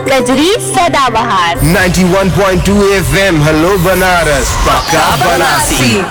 कजरी सदाबहार। 91.2 FM hello Banaras पक्का बनारसी।